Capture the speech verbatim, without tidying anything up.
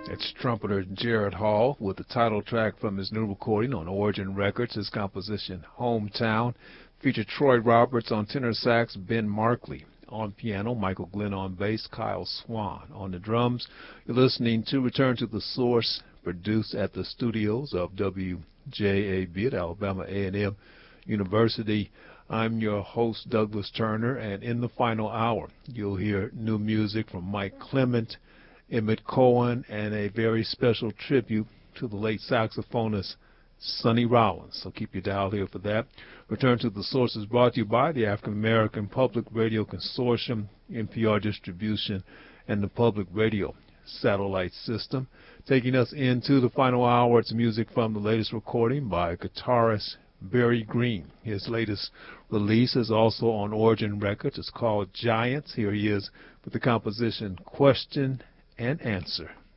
It's trumpeter Jared Hall with the title track from his new recording on Origin Records. His composition, Hometown, featured Troy Roberts on tenor sax, Ben Markley on piano, Michael Glenn on bass, Kyle Swan on the drums. You're listening to Return to the Source, produced at the studios of W J A B at Alabama A and M University. I'm your host, Douglas Turner, and in the final hour, you'll hear new music from Mike Clement, Emmett Cohen, and a very special tribute to the late saxophonist Sonny Rollins. So keep your dial here for that. Return to the Source is brought to you by the African American Public Radio Consortium, N P R Distribution, and the Public Radio Satellite System. Taking us into the final hour, it's music from the latest recording by guitarist Barry Green. His latest release is also on Origin Records. It's called Giants. Here he is with the composition Question and Answer.